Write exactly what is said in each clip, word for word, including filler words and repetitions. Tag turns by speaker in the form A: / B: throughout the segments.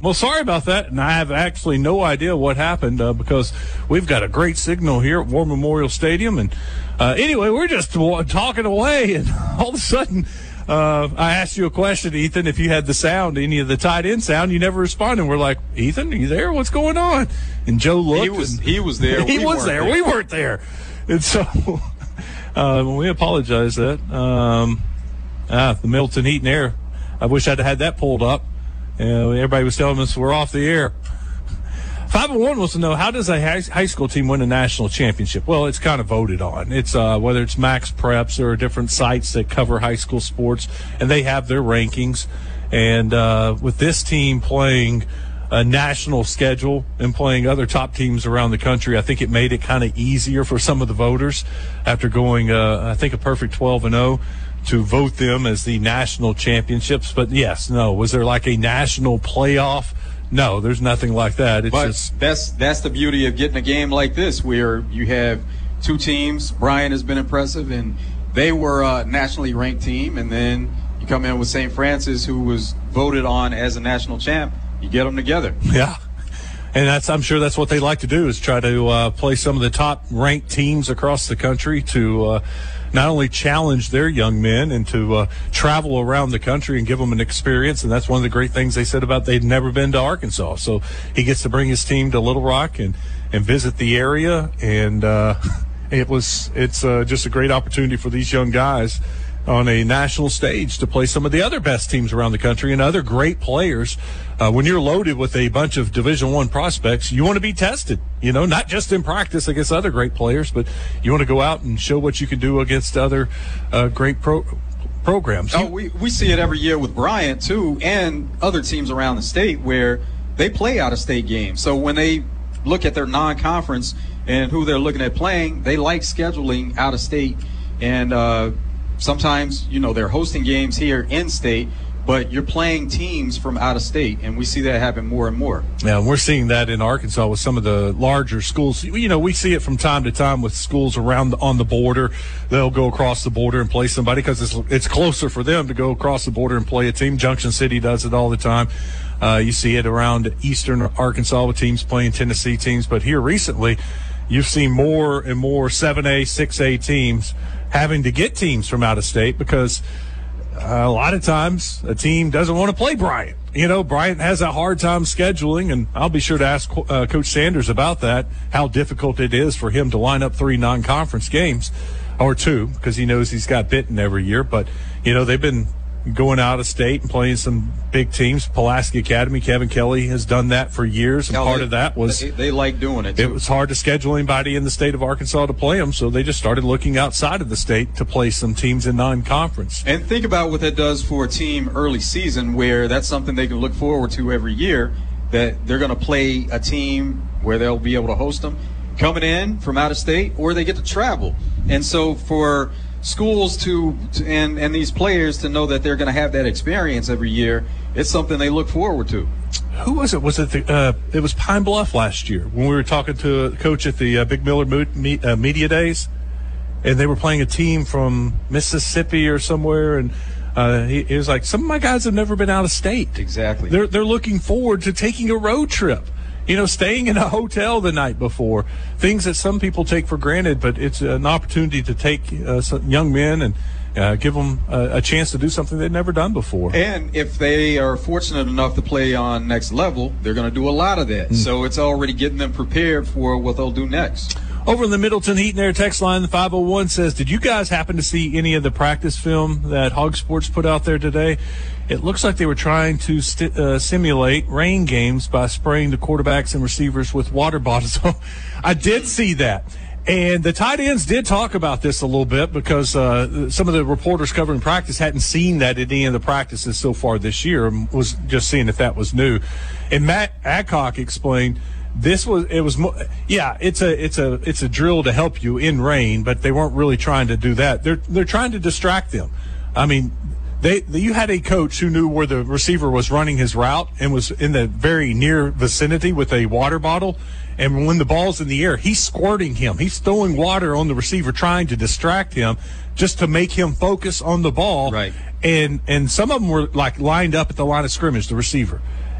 A: Well, sorry about that, and I have actually no idea what happened uh, because we've got a great signal here at War Memorial Stadium. And uh, anyway, we're just w- talking away, and all of a sudden uh, I asked you a question, Ethan, if you had the sound, any of the tight end sound. You never responded. We're like, Ethan, are you there? What's going on? And Joe looked.
B: He was, he was there.
A: He
B: we
A: was there. there. We weren't there. And so uh, we apologize that. Um, ah, the Middleton Heat and Air. I wish I'd had that pulled up. Uh, everybody was telling us we're off the air. five oh one wants to know, how does a high school team win a national championship? Well, it's kind of voted on. It's uh, whether it's Max Preps or different sites that cover high school sports, and they have their rankings. And uh, with this team playing a national schedule and playing other top teams around the country, I think it made it kind of easier for some of the voters after going, uh, I think, a perfect twelve and oh. to vote them as the national championships. But yes, no, was there like a national playoff? No, there's nothing like that. It's
B: but
A: just
B: that's that's the beauty of getting a game like this, where you have two teams. Bryant has been impressive, and they were a nationally ranked team, and then you come in with Saint Francis, who was voted on as a national champ. You get them together.
A: Yeah. And that's, I'm sure that's what they like to do, is try to uh, play some of the top ranked teams across the country to uh, not only challenge their young men and to uh, travel around the country and give them an experience. And that's one of the great things they said about they'd never been to Arkansas. So he gets to bring his team to Little Rock and, and visit the area. And uh, it was it's uh, just a great opportunity for these young guys on a national stage to play some of the other best teams around the country and other great players. Uh, when you're loaded with a bunch of Division One prospects, you want to be tested, you know, not just in practice against other great players, but you want to go out and show what you can do against other uh, great pro- programs.
B: Oh, we, we see it every year with Bryant, too, and other teams around the state where they play out-of-state games. So when they look at their non-conference and who they're looking at playing, they like scheduling out-of-state. And uh, sometimes, you know, they're hosting games here in state, but you're playing teams from out of state, and we see that happen more and more.
A: Yeah, and we're seeing that in Arkansas with some of the larger schools. You know, we see it from time to time with schools around the, on the border. They'll go across the border and play somebody because it's it's closer for them to go across the border and play a team. Junction City does it all the time. Uh, you see it around eastern Arkansas with teams playing Tennessee teams. But here recently, you've seen more and more seven A, six A teams having to get teams from out of state because – Uh, a lot of times a team doesn't want to play Bryant. You know, Bryant has a hard time scheduling, and I'll be sure to ask uh, Coach Sanders about that, how difficult it is for him to line up three non-conference games, or two, because he knows he's got bitten every year. But, you know, they've been going out of state and playing some big teams. Pulaski Academy, Kevin Kelly has done that for years, and
B: Kelly,
A: part of that was
B: they, they like doing it too.
A: It was hard to schedule anybody in the state of Arkansas to play them, so they just started looking outside of the state to play some teams in non-conference.
B: And think about what that does for a team early season, where that's something they can look forward to every year, that they're going to play a team where they'll be able to host them coming in from out of state, or they get to travel. And so for schools to, to and, and these players to know that they're going to have that experience every year, it's something they look forward to.
A: Who was it? Was it the, uh, it was Pine Bluff last year when we were talking to a coach at the uh, Big Miller Mo- Me- uh, Media Days, and they were playing a team from Mississippi or somewhere, and uh, he, he was like, some of my guys have never been out of state.
B: Exactly.
A: They're they're looking forward to taking a road trip. You know, staying in a hotel the night before, things that some people take for granted, but it's an opportunity to take uh, some young men and uh, give them a, a chance to do something they've never done before.
B: And if they are fortunate enough to play on next level, they're going to do a lot of that. Mm. So it's already getting them prepared for what they'll do next.
A: Over in the Middleton Heat and Air text line, the five oh one says, did you guys happen to see any of the practice film that Hog Sports put out there today? It looks like they were trying to st- uh, simulate rain games by spraying the quarterbacks and receivers with water bottles. I did see that. And the tight ends did talk about this a little bit because uh, some of the reporters covering practice hadn't seen that at any of the practices so far this year and was just seeing if that was new. And Matt Adcock explained this was it was yeah it's a it's a it's a drill to help you in rain, but they weren't really trying to do that. They're they're trying to distract them. I mean, They, they, you had a coach who knew where the receiver was running his route and was in the very near vicinity with a water bottle. And when the ball's in the air, he's squirting him. He's throwing water on the receiver, trying to distract him just to make him focus on the ball.
B: Right.
A: And, and some of them were like lined up at the line of scrimmage, the receiver.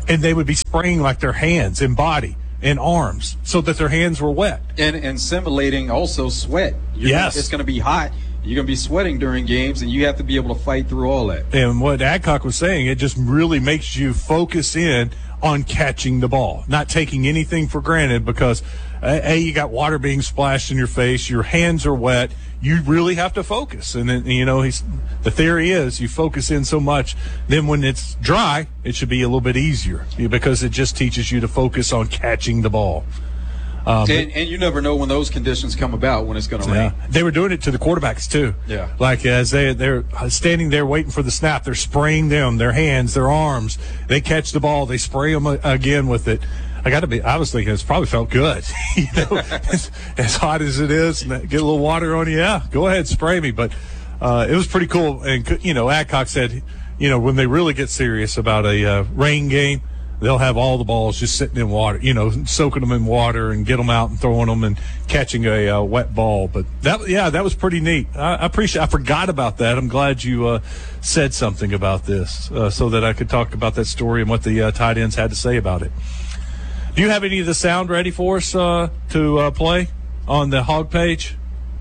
A: and they would be spraying like their hands and body and arms so that their hands were wet.
B: And, and simulating also sweat. You're
A: Yes.
B: Gonna, it's going to be hot. You're going to be sweating during games, and you have to be able to fight through all that.
A: And what Adcock was saying, it just really makes you focus in on catching the ball, not taking anything for granted because, uh, A, you got water being splashed in your face, your hands are wet, you really have to focus. And, then, you know, he's, the theory is you focus in so much, then when it's dry, it should be a little bit easier because it just teaches you to focus on catching the ball. Um,
B: and, and you never know when those conditions come about when it's going to
A: yeah.
B: rain.
A: They were doing it to the quarterbacks too.
B: Yeah.
A: Like as they they're standing there waiting for the snap, they're spraying them, their hands, their arms. They catch the ball, they spray them again with it. I got to be. I was thinking it's probably felt good. you know, as, as hot as it is, and get a little water on you. Yeah, go ahead, spray me. But uh, it was pretty cool. And you know, Adcock said, you know, when they really get serious about a uh, rain game, they'll have all the balls just sitting in water, you know, soaking them in water and get them out and throwing them and catching a uh, wet ball. But that, yeah, that was pretty neat. I, I appreciate. I forgot about that. I'm glad you uh, said something about this uh, so that I could talk about that story and what the uh, tight ends had to say about it. Do you have any of the sound ready for us uh, to uh, play on the Hog page?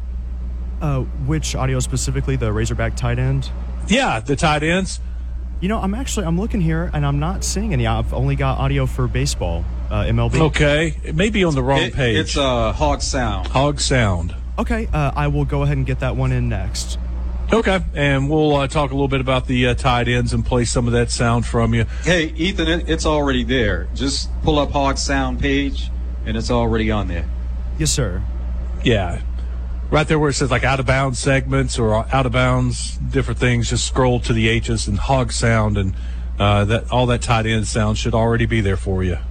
C: Uh, which audio specifically? The Razorback tight end?
A: Yeah, the tight ends.
C: You know, I'm actually, I'm looking here, and I'm not seeing any. I've only got audio for baseball, uh, M L B.
A: Okay. It may be on the wrong
B: It,
A: page.
B: it's uh, Hog Sound.
A: Hog Sound.
C: Okay, uh, I will go ahead and get that one in next.
A: Okay. And we'll uh, talk a little bit about the uh, tight ends and play some of that sound from you.
B: Hey, Ethan, it, it's already there. Just pull up Hog Sound page, and it's already on there.
C: Yes, sir.
A: Yeah. Right there where it says like out of bounds segments or out of bounds, different things, just scroll to the H's and Hog Sound, and uh, that all that tight end sound should already be there for you.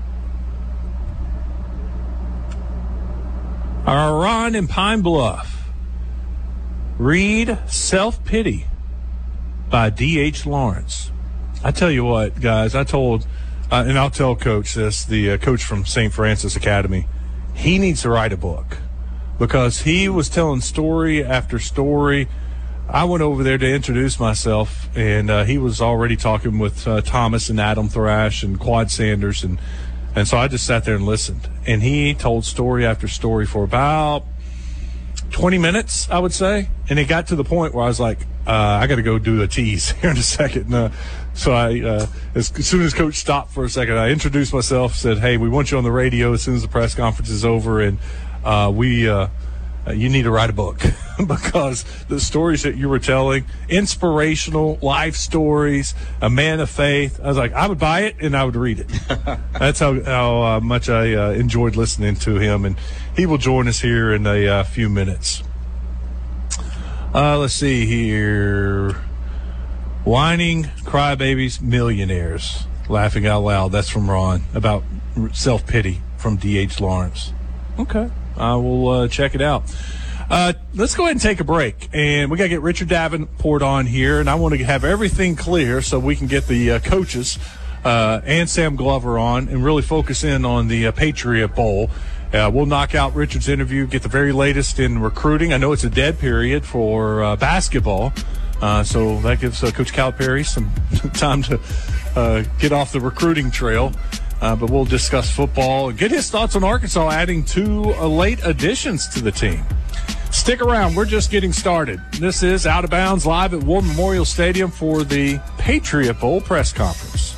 A: Our Ron in Pine Bluff. Read Self-Pity by D H Lawrence. I tell you what, guys, I told, uh, and I'll tell Coach this, the uh, coach from Saint Francis Academy, he needs to write a book. Because he was telling story after story. I went over there to introduce myself, and uh, he was already talking with uh, Thomas and Adam Thrash and Quad Sanders, and and so I just sat there and listened. And he told story after story for about twenty minutes, I would say. And it got to the point where I was like, uh, I got to go do a tease here in a second. And, uh, so I, uh, as, as soon as Coach stopped for a second, I introduced myself, said, hey, we want you on the radio as soon as the press conference is over, and Uh, we, uh, uh, you need to write a book because the stories that you were telling, inspirational life stories, a man of faith. I was like, I would buy it and I would read it. That's how, how uh, much I uh, enjoyed listening to him. And he will join us here in a uh, few minutes. Uh, let's see here. Whining crybabies, millionaires. Laughing out loud. That's from Ron about self-pity from D H Lawrence. Okay. I will uh, check it out. Uh, let's go ahead and take a break. And we got to get Richard Davenport on here. And I want to have everything clear so we can get the uh, coaches uh, and Sam Glover on and really focus in on the uh, Patriot Bowl. Uh, we'll knock out Richard's interview, get the very latest in recruiting. I know it's a dead period for uh, basketball. Uh, so that gives uh, Coach Calipari some time to uh, get off the recruiting trail. Uh, but we'll discuss football and get his thoughts on Arkansas adding two uh, late additions to the team. Stick around. We're just getting started. This is Out of Bounds live at War Memorial Stadium for the Patriot Bowl press conference.